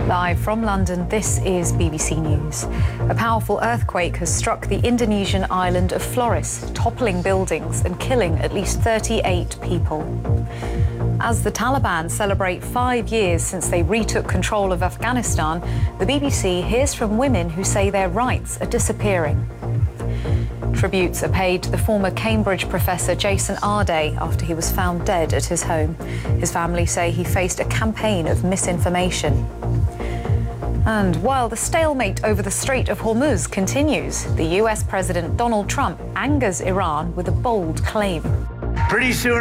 Live from London, this is BBC News. A powerful earthquake has struck the Indonesian island of Flores, toppling buildings and killing at least 38 people. As the Taliban celebrate 5 years since they retook control of Afghanistan, the BBC hears from women who say their rights are disappearing. Tributes are paid to the former Cambridge professor Jason Arday after he was found dead at his home. His family say he faced a campaign of misinformation. And while the stalemate over the Strait of Hormuz continues, the US President Donald Trump angers Iran with a bold claim. Pretty soon